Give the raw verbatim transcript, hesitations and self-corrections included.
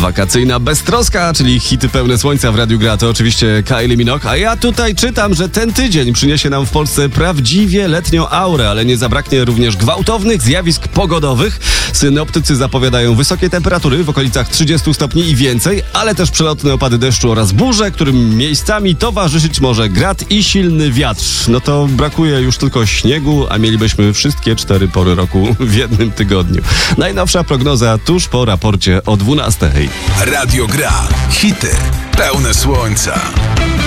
Wakacyjna beztroska, czyli hity pełne słońca w Radiu Gra, to oczywiście Kylie Minogue, a ja tutaj czytam, że ten tydzień przyniesie nam w Polsce prawdziwie letnią aurę, ale nie zabraknie również gwałtownych zjawisk pogodowych. Synoptycy zapowiadają wysokie temperatury w okolicach trzydziestu stopni i więcej, ale też przelotne opady deszczu oraz burze, którym miejscami towarzyszyć może grad i silny wiatr. No to brakuje już tylko śniegu, a mielibyśmy wszystkie cztery pory roku w jednym tygodniu. Najnowsza prognoza tuż po raporcie o dwunastej. Radio Gra. Hity pełne słońca.